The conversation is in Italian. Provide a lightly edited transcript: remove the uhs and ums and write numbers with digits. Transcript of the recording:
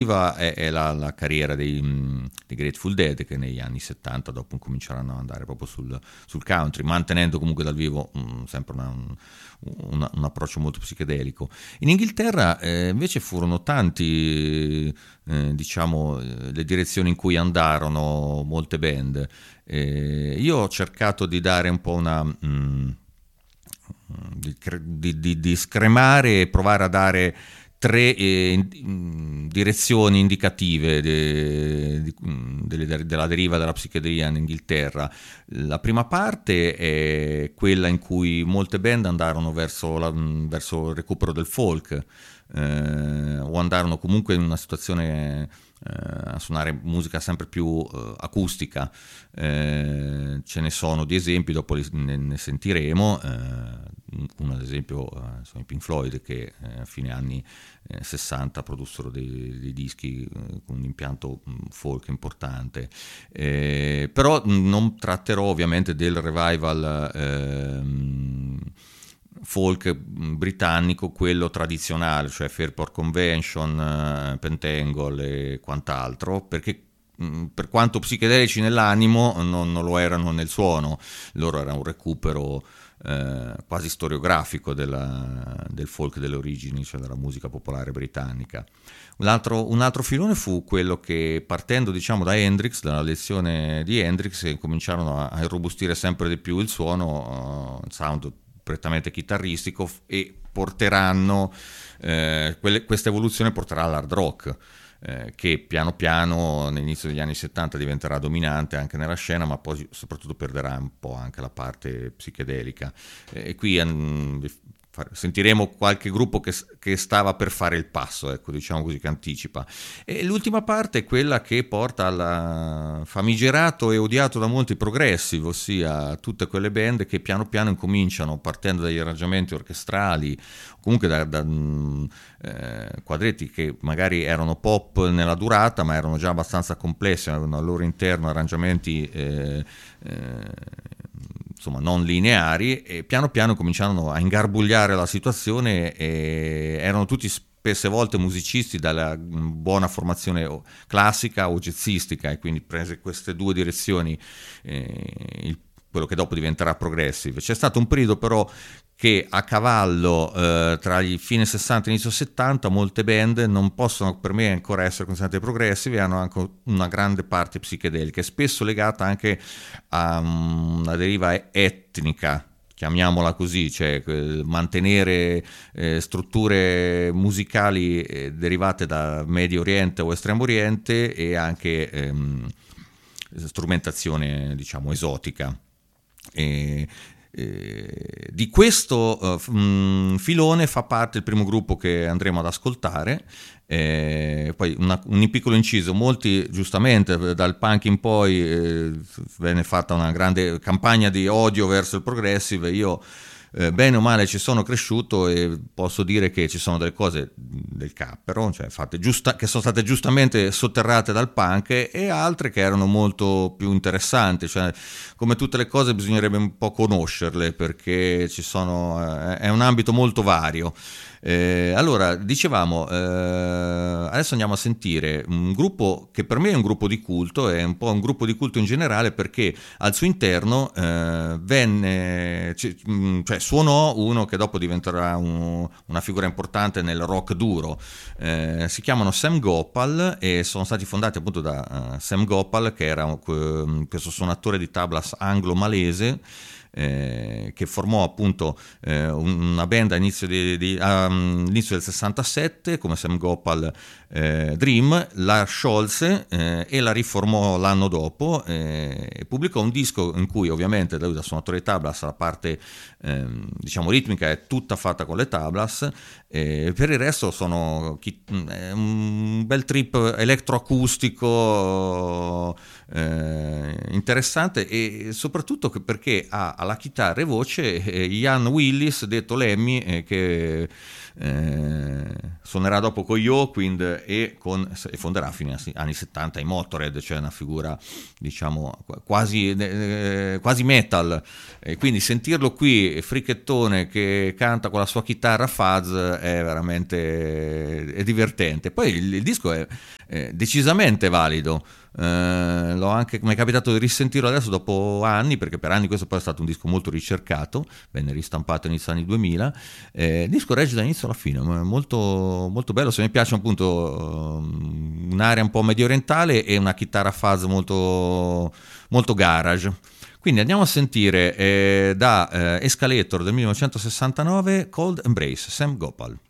successiva è la carriera dei Grateful Dead, che negli anni 70 dopo cominceranno ad andare proprio sul country, mantenendo comunque dal vivo sempre un approccio molto psichedelico. In Inghilterra invece furono tanti diciamo le direzioni in cui andarono molte band. Io ho cercato di dare un po' di scremare e provare a dare tre direzioni indicative della deriva della psichedelia in Inghilterra. La prima parte è quella in cui molte band andarono verso il recupero del folk, o andarono comunque in una situazione a suonare musica sempre più acustica. Ce ne sono di esempi, dopo ne sentiremo. Uno ad esempio sono i Pink Floyd, che a fine anni 60 produssero dei dischi con un impianto folk importante. Però non tratterò ovviamente del revival folk britannico, quello tradizionale, cioè Fairport Convention, Pentangle e quant'altro, perché per quanto psichedelici nell'animo non lo erano nel suono. Loro era un recupero quasi storiografico del folk delle origini, cioè della musica popolare britannica. Un altro filone fu quello che, partendo diciamo da Hendrix, dalla lezione di Hendrix, cominciarono a irrobustire sempre di più il suono, il sound prettamente chitarristico, e porteranno questa evoluzione porterà all'hard rock, che piano piano all'inizio degli anni 70 diventerà dominante anche nella scena, ma poi soprattutto perderà un po' anche la parte psichedelica. E qui sentiremo qualche gruppo che stava per fare il passo, ecco, diciamo così, che anticipa. E l'ultima parte è quella che porta al famigerato e odiato da molti progressive, ossia tutte quelle band che piano piano incominciano, partendo dagli arrangiamenti orchestrali, comunque da quadretti che magari erano pop nella durata, ma erano già abbastanza complessi, avevano al loro interno arrangiamenti insomma non lineari, e piano piano cominciarono a ingarbugliare la situazione, e erano tutti spesse volte musicisti dalla buona formazione classica o jazzistica, e quindi prese queste due direzioni quello che dopo diventerà progressive. C'è stato un periodo però che a cavallo tra i fine 60 e inizio 70 molte band non possono per me ancora essere considerate progressive, e hanno anche una grande parte psichedelica, spesso legata anche a una deriva etnica, chiamiamola così, cioè mantenere strutture musicali derivate da Medio Oriente o Estremo Oriente, e anche strumentazione diciamo esotica. Di questo filone fa parte il primo gruppo che andremo ad ascoltare. Poi un piccolo inciso: molti, giustamente, dal punk in poi venne fatta una grande campagna di odio verso il progressive. Io bene o male ci sono cresciuto, e posso dire che ci sono delle cose del cappero, cioè che sono state giustamente sotterrate dal punk, e altre che erano molto più interessanti. Cioè, come tutte le cose bisognerebbe un po' conoscerle, perché è un ambito molto vario. Allora, dicevamo, adesso andiamo a sentire un gruppo che per me è un gruppo di culto, è un po' un gruppo di culto in generale, perché al suo interno suonò uno che dopo diventerà una figura importante nel rock duro. Si chiamano Sam Gopal, e sono stati fondati appunto da Sam Gopal, che era questo suonatore di tablas anglo-malese, che formò appunto una band all'inizio del 67 come Sam Gopal Dream, la sciolse e la riformò l'anno dopo, e pubblicò un disco in cui ovviamente lui, da suonatore di tablas, la parte diciamo ritmica è tutta fatta con le tablas, per il resto sono un bel trip elettroacustico interessante, e soprattutto perché ha alla chitarra e voce Ian Willis, detto Lemmy, che suonerà dopo con gli Hawkwind e fonderà a fine anni 70 i Motörhead, cioè una figura diciamo quasi metal, e quindi sentirlo qui fricchettone che canta con la sua chitarra fuzz è veramente è divertente. Poi il disco è decisamente valido. Mi è capitato di risentirlo adesso dopo anni, perché per anni questo poi è stato un disco molto ricercato, venne ristampato inizio anni 2000. Il disco regge dall'inizio alla fine, molto, molto bello. Se mi piace appunto un'area un po' medio orientale e una chitarra fuzz molto, molto garage. Quindi andiamo a sentire da Escalator del 1969 Cold Embrace, Sam Gopal.